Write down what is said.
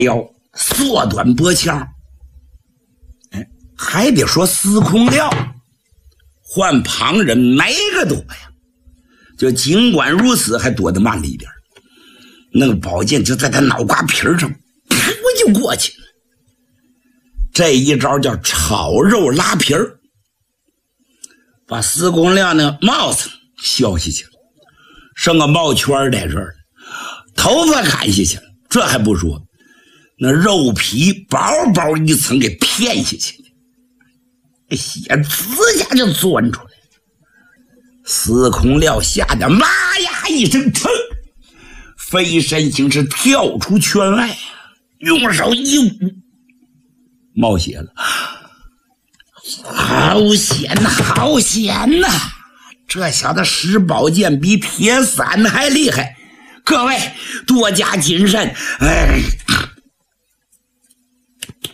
要缩短脖腔。哎，还得说司空廖，换旁人哪个多呀？就尽管如此，还躲得慢了一点。那个宝剑就在他脑瓜皮上，噗就过去了。这一招叫炒肉拉皮儿，把司空廖那帽子削下去了，剩个帽圈在这儿，头发砍下去了。这还不说，那肉皮薄薄一层给片下去了，血呲下就钻出来了。司空廖吓得妈呀一声，噌，飞身形是跳出圈外，用手一捂，冒血了。好险呐，好险呐！这小子使宝剑比铁伞还厉害，各位多加谨慎。哎，